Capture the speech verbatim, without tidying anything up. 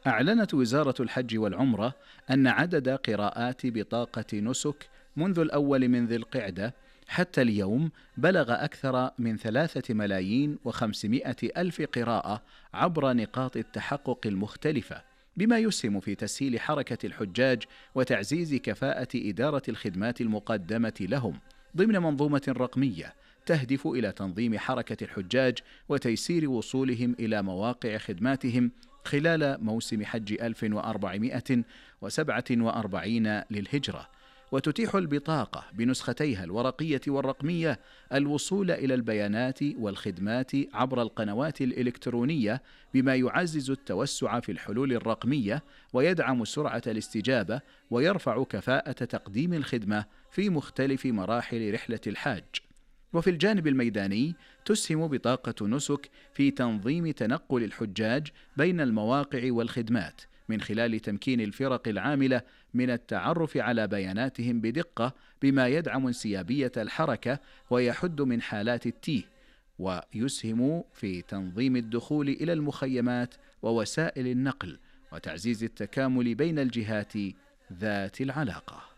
أعلنت وزارة الحج والعمرة أن عدد قراءات بطاقة نسك منذ الأول من ذي القعدة حتى اليوم بلغ أكثر من ثلاثة ملايين وخمسمائة ألف قراءة عبر نقاط التحقق المختلفة، بما يسهم في تسهيل حركة الحجاج وتعزيز كفاءة إدارة الخدمات المقدمة لهم ضمن منظومة رقمية تهدف إلى تنظيم حركة الحجاج وتيسير وصولهم إلى مواقع خدماتهم خلال موسم حج ألف وأربعمائة وسبعة وأربعين للهجرة. وتتيح البطاقة بنسختيها الورقية والرقمية الوصول إلى البيانات والخدمات عبر القنوات الإلكترونية، بما يعزز التوسع في الحلول الرقمية ويدعم سرعة الاستجابة ويرفع كفاءة تقديم الخدمة في مختلف مراحل رحلة الحاج. وفي الجانب الميداني تسهم بطاقة نسك في تنظيم تنقل الحجاج بين المواقع والخدمات من خلال تمكين الفرق العاملة من التعرف على بياناتهم بدقة، بما يدعم انسيابية الحركة ويحد من حالات التيه، ويسهم في تنظيم الدخول إلى المخيمات ووسائل النقل وتعزيز التكامل بين الجهات ذات العلاقة.